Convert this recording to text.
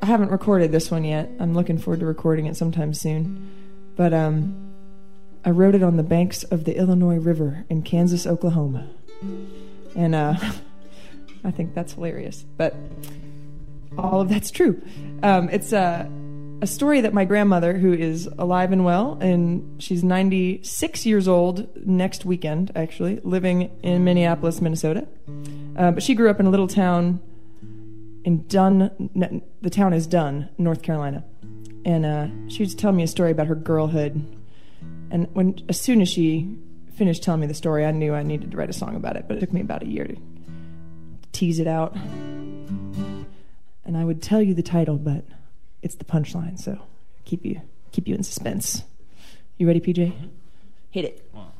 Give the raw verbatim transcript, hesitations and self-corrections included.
I haven't recorded this one yet. I'm looking forward to recording it sometime soon. But um, I wrote it on the banks of the Illinois River in Kansas, Oklahoma. And uh, I think that's hilarious. But all of that's true. Um, it's a, a story that my grandmother, who is alive and well, and she's ninety-six years old next weekend, actually, living in Minneapolis, Minnesota. Uh, but she grew up in a little town in Dunn, the town is Dunn, North Carolina. And uh, she was telling me a story about her girlhood. And when as soon as she finished telling me the story, I knew I needed to write a song about it. But it took me about a year to tease it out. And I would tell you the title, but it's the punchline, so keep you keep you in suspense. You ready, P J? Hit it. One,